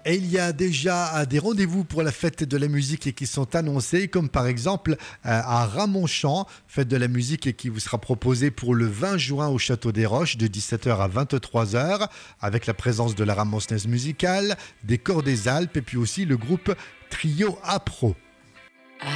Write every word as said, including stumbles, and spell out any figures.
Et il y a déjà des rendez-vous pour la fête de la musique qui sont annoncés, comme par exemple euh, à Ramonchamp, fête de la musique qui vous sera proposée pour le vingt juin au Château des Roches de dix-sept heures à vingt-trois heures, avec la présence de la Ramoncnaise musicale, des Corps des Alpes et puis aussi le groupe Trio Apro.